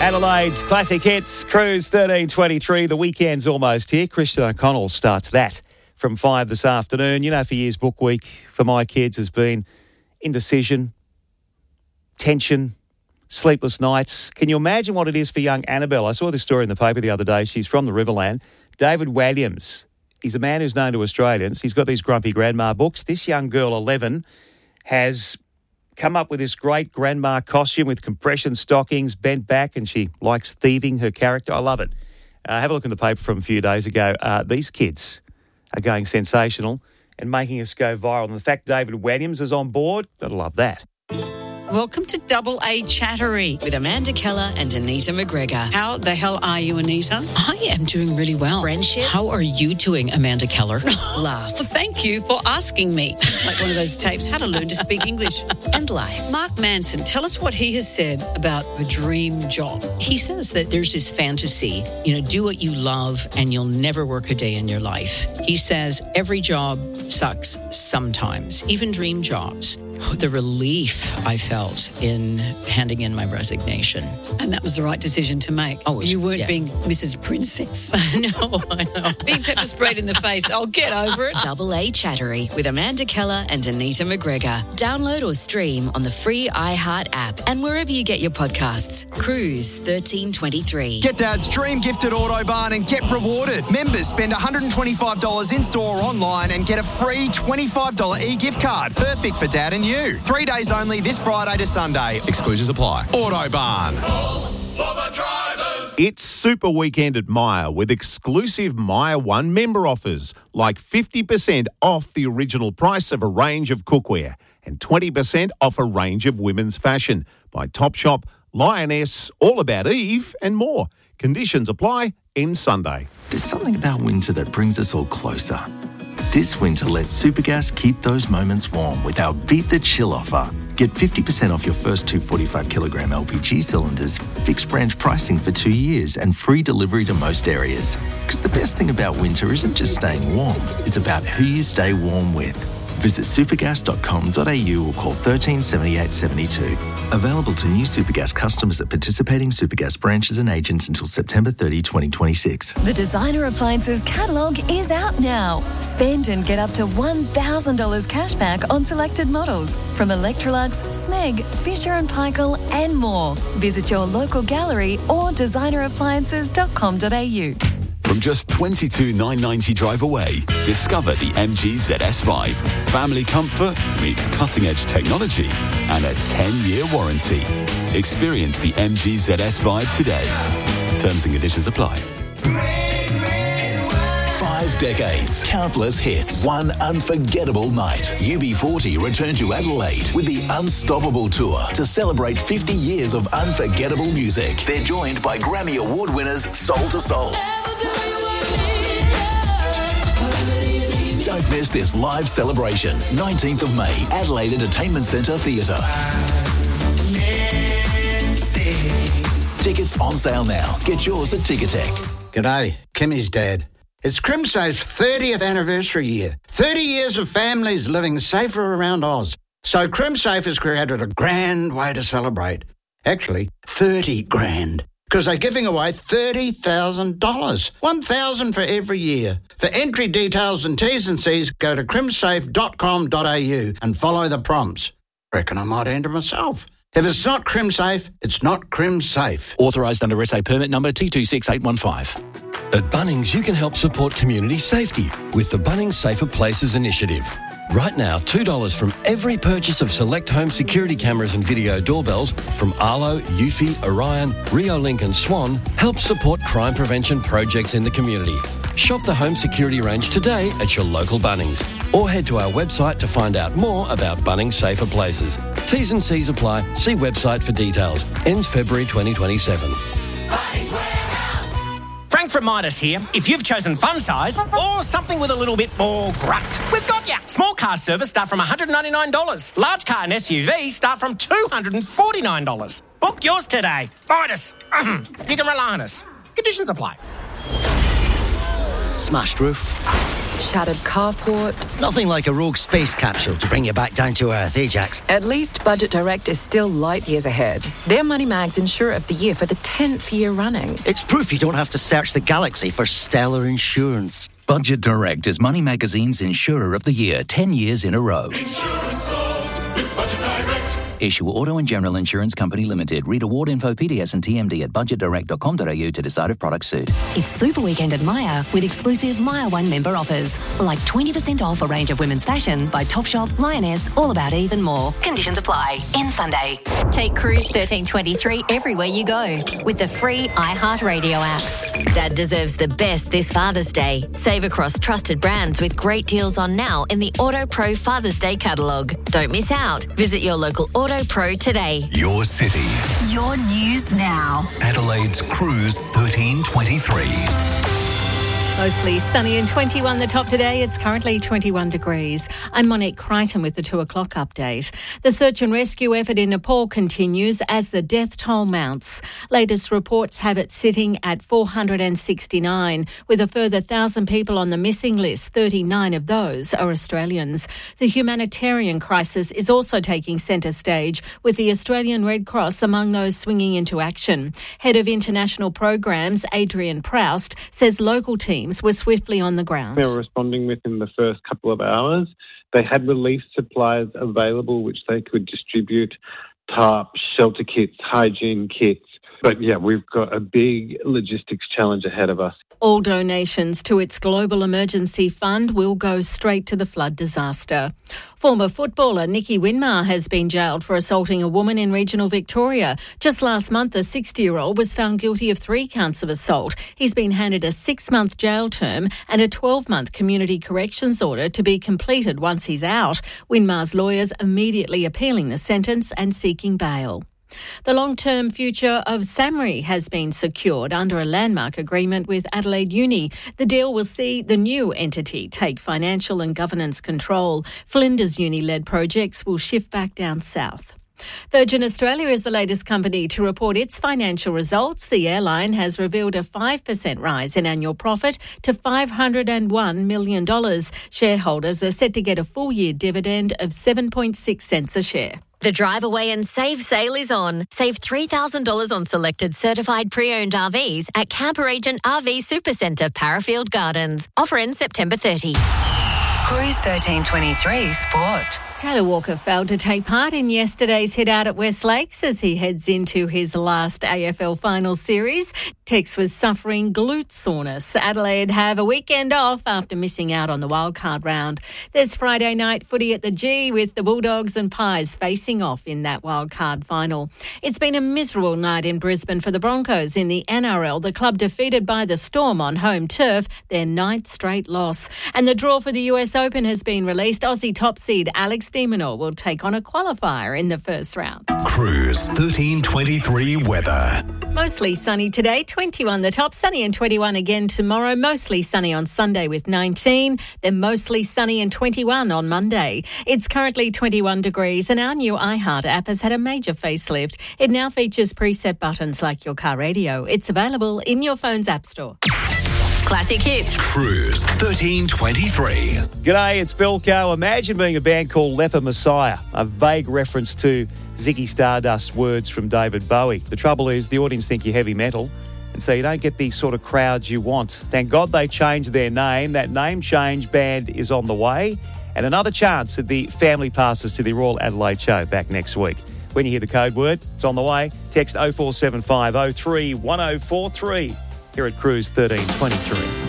Adelaide's Classic Hits, Cruise 1323. The weekend's almost here. Christian O'Connell starts that from 5 this afternoon. You know, for years, book week for my kids has been indecision, tension, sleepless nights. Can you imagine what it is for young Annabelle? I saw this story in the paper the other day. She's from the Riverland. David Walliams, he's a man who's known to Australians. He's got these Grumpy Grandma books. This young girl, 11, has come up with this great grandma costume with compression stockings, bent back, and she likes thieving her character. I love it. Have a look in the paper from a few days ago. These kids are going sensational and making us go viral. And the fact David Walliams is on board, gotta love that. Welcome to Double A Chattery with Amanda Keller and Anita McGregor. How the hell are you, Anita? I am doing really well. Friendship. How are you doing, Amanda Keller? Laughs. Thank you for asking me. It's like one of those tapes, how to learn to speak English. And life. Mark Manson, tell us what he has said about the dream job. He says that there's this fantasy, do what you love and you'll never work a day in your life. He says every job sucks sometimes, even dream jobs. The relief I felt in handing in my resignation. And that was the right decision to make. Oh, you weren't being Mrs. Princess. No, I know. Being pepper sprayed in the face. I'll get over it. Double A Chattery with Amanda Keller and Anita McGregor. Download or stream on the free iHeart app and wherever you get your podcasts. Cruise 1323. Get Dad's dream gift at Autobarn and get rewarded. Members spend $125 in-store or online and get a free $25 e-gift card. Perfect for Dad and you. 3 days only this Friday to Sunday. Exclusions apply. Autobarn. For the drivers. It's Super Weekend at Myer with exclusive Myer One member offers like 50% off the original price of a range of cookware and 20% off a range of women's fashion by Topshop, Lioness, All About Eve and more. Conditions apply. End Sunday. There's something about winter that brings us all closer. This winter, let Supergas keep those moments warm with our Beat the Chill offer. Get 50% off your first 2 45-kilogram LPG cylinders, fixed branch pricing for 2 years, and free delivery to most areas. Because the best thing about winter isn't just staying warm, it's about who you stay warm with. Visit supergas.com.au or call 13 78 72. Available to new Supergas customers at participating Supergas branches and agents until September 30, 2026. The Designer Appliances catalogue is out now. Spend and get up to $1,000 cash back on selected models from Electrolux, Smeg, Fisher & Paykel and more. Visit your local gallery or designerappliances.com.au. From just $22,990 drive away, discover the MG ZS Vibe. Family comfort meets cutting-edge technology and a 10-year warranty. Experience the MG ZS Vibe today. Terms and conditions apply. 5 decades, countless hits, one unforgettable night. UB40 return to Adelaide with the Unstoppable Tour to celebrate 50 years of unforgettable music. They're joined by Grammy Award winners Soul to Soul. Don't miss this live celebration. 19th of May, Adelaide Entertainment Centre Theatre. Tickets on sale now. Get yours at Ticketek. G'day, Kimmy's dad. It's Crimsafe's 30th anniversary year. 30 years of families living safer around Oz. So Crimsafe has created a grand way to celebrate. Actually, 30 grand. Because they're giving away $30,000. $1,000 for every year. For entry details and T's and C's, go to crimsafe.com.au and follow the prompts. Reckon I might enter myself. If it's not Crimsafe, it's not Crimsafe. Authorised under SA permit number T26815. At Bunnings, you can help support community safety with the Bunnings Safer Places initiative. Right now, $2 from every purchase of select home security cameras and video doorbells from Arlo, Eufy, Orion, Riolink and Swan helps support crime prevention projects in the community. Shop the home security range today at your local Bunnings or head to our website to find out more about Bunnings Safer Places. T's and C's apply. See website for details. Ends February 2027. Frank from Midas here. If you've chosen fun size or something with a little bit more grunt, we've got ya. Small car service start from $199. Large car and SUV start from $249. Book yours today. Midas. You can rely on us. Conditions apply. Smashed roof, Shattered carport. Nothing like a rogue space capsule to bring you back down to earth, eh, Jax? At least Budget Direct is still light years ahead. They're Money Mag's Insurer of the Year for the 10th year running. It's proof you don't have to search the galaxy for stellar insurance. Budget Direct is Money Magazine's Insurer of the Year 10 years in a row. Insurance solved with Budget Direct. Issue Auto and General Insurance Company Limited. Read award info, PDS and TMD at budgetdirect.com.au to decide if products suit. It's Super Weekend at Myer with exclusive Myer One member offers. Like 20% off a range of women's fashion by Topshop, Lioness, All About Eve and more. Conditions apply. End Sunday. Take Cruise 1323 everywhere you go with the free iHeartRadio app. Dad deserves the best this Father's Day. Save across trusted brands with great deals on now in the Auto Pro Father's Day catalogue. Don't miss out. Visit your local Auto Pro today. Your city. Your news now. Adelaide's Cruise 1323. Mostly sunny and 21 the top today. It's currently 21 degrees. I'm Monique Crichton with the 2 o'clock update. The search and rescue effort in Nepal continues as the death toll mounts. Latest reports have it sitting at 469, with a further 1,000 people on the missing list. 39 of those are Australians. The humanitarian crisis is also taking centre stage, with the Australian Red Cross among those swinging into action. Head of International Programs, Adrian Proust, says local teams were swiftly on the ground. They were responding within the first couple of hours. They had relief supplies available which they could distribute: tarps, shelter kits, hygiene kits. But yeah, we've got a big logistics challenge ahead of us. All donations to its Global Emergency Fund will go straight to the flood disaster. Former footballer Nicky Winmar has been jailed for assaulting a woman in regional Victoria. Just last month, the 60-year-old was found guilty of 3 counts of assault. He's been handed a 6-month jail term and a 12-month community corrections order to be completed once he's out. Winmar's lawyers immediately appealing the sentence and seeking bail. The long-term future of SAMRI has been secured under a landmark agreement with Adelaide Uni. The deal will see the new entity take financial and governance control. Flinders Uni-led projects will shift back down south. Virgin Australia is the latest company to report its financial results. The airline has revealed a 5% rise in annual profit to $501 million. Shareholders are set to get a full-year dividend of 7.6 cents a share. The Drive Away and Save sale is on. Save $3,000 on selected certified pre-owned RVs at Camper Agent RV Supercentre, Parafield Gardens. Offer ends September 30. Cruise 1323 Sport. Taylor Walker failed to take part in yesterday's hit out at West Lakes as he heads into his last AFL final series. Tex was suffering glute soreness. Adelaide have a weekend off after missing out on the wildcard round. There's Friday night footy at the G with the Bulldogs and Pies facing off in that wildcard final. It's been a miserable night in Brisbane for the Broncos in the NRL. The club defeated by the Storm on home turf, their 9th straight loss. And the draw for the US Open has been released. Aussie top seed Alex de Minaur will take on a qualifier in the first round. Cruise 1323 weather. Mostly sunny today, 21 the top, sunny and 21 again tomorrow. Mostly sunny on Sunday with 19, then mostly sunny and 21 on Monday. It's currently 21 degrees and our new iHeart app has had a major facelift. It now features preset buttons like your car radio. It's available in your phone's app store. Classic hits. Cruise 1323. G'day, it's Bilko. Imagine being a band called Leper Messiah, a vague reference to Ziggy Stardust's words from David Bowie. The trouble is the audience think you're heavy metal, and so you don't get the sort of crowds you want. Thank God they changed their name. That name change band is on the way, and another chance at the family passes to the Royal Adelaide Show back next week. When you hear the code word, it's on the way. Text 0475 03 1043 here at Cruise 1323.